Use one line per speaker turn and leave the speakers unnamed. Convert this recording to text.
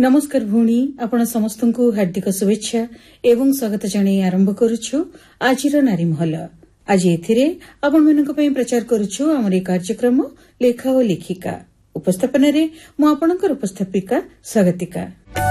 नमस्कार भौणी आपण समस्तଙ୍କୁ हार्दिक शुभेच्छा एवं स्वागत जणाई आरंभ करुछु आजिर नारी महल। आज एथिरे आपण मानक पई प्रचार करुछु हमर कार्यक्रम लेखा ओ लेखिका। उपस्थापन रे मु आपणकर उपस्थापिका स्वागतिका।